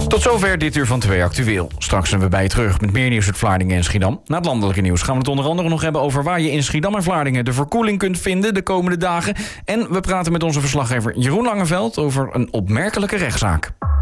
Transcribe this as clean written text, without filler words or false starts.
Tot zover dit uur van 2 Actueel. Straks zijn we bij je terug met meer nieuws uit Vlaardingen en Schiedam. Na het landelijke nieuws gaan we het onder andere nog hebben over waar je in Schiedam en Vlaardingen de verkoeling kunt vinden de komende dagen. En we praten met onze verslaggever Jeroen Langeveld over een opmerkelijke rechtszaak.